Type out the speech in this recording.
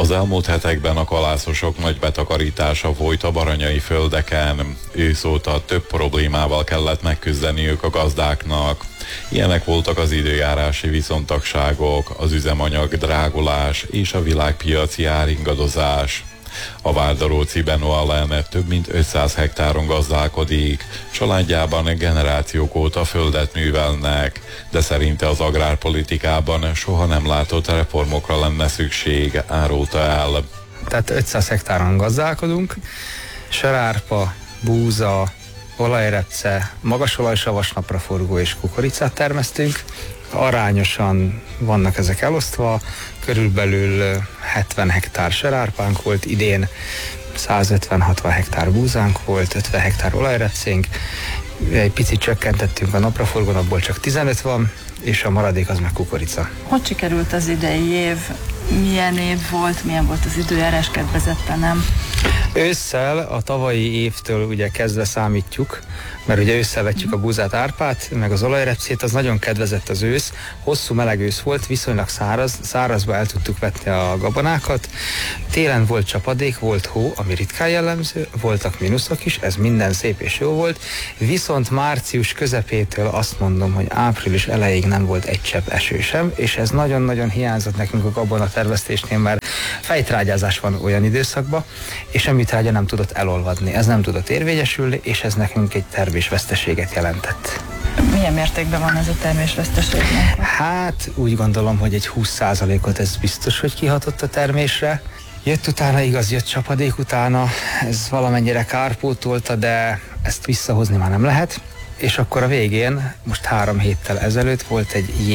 Az elmúlt hetekben a kalászosok nagy betakarítása folyt a baranyai földeken. Ősz óta több problémával kellett megküzdeniük a gazdáknak. Ilyenek voltak az időjárási viszontagságok, az üzemanyag drágulás és a világpiaci áringadozás. A Várdaróci Benó Allen több mint 500 hektáron gazdálkodik, családjában generációk óta földet művelnek, de szerinte az agrárpolitikában soha nem látott reformokra lenne szükség, árulta el. Tehát 500 hektáron gazdálkodunk, serárpa, búza, olajrepce, magasolajsavas, napraforgó és kukoricát termesztünk. Arányosan vannak ezek elosztva, körülbelül 70 hektár serárpánk volt, idén 150-60 hektár búzánk volt, 50 hektár olajrepcénk, egy picit csökkentettünk a napraforgón, abból csak 15 van, és a maradék az meg kukorica. Hogy sikerült az idei év? Milyen év volt? Milyen volt az időjárás, kedvezette, nem? Ősszel a tavalyi évtől ugye kezdve számítjuk, mert ugye ősszel vetjük a búzát, árpát, meg az olajrepcét, az nagyon kedvezett az ősz. Hosszú meleg ősz volt, viszonylag szárazba el tudtuk vetni a gabonákat. Télen volt csapadék, volt hó, ami ritkán jellemző, voltak mínuszok is, ez minden szép és jó volt. Viszont március közepétől azt mondom, hogy április elejéig nem volt egy csepp eső sem, és ez nagyon-nagyon hiányzott nekünk a gabonatermesztésnél, mert fejtrágyázás van olyan időszakban, és a műtrágya nem tudott elolvadni, ez nem tudott érvényesülni, és ez nekünk egy termésveszteséget jelentett. Milyen mértékben van ez a termésveszteségnek? Hát úgy gondolom, hogy egy 20%-ot ez biztos, hogy kihatott a termésre. Jött utána, igaz, jött csapadék utána, ez valamennyire kárpótolta, de ezt visszahozni már nem lehet. És akkor a végén, most 3 héttel ezelőtt volt egy